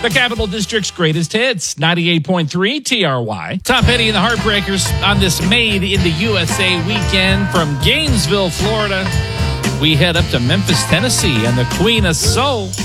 The Capital District's greatest hits, 98.3 TRY. Tom Petty and the Heartbreakers on this Made in the USA weekend from Gainesville, Florida. We head up to Memphis, Tennessee, and the Queen of Soul.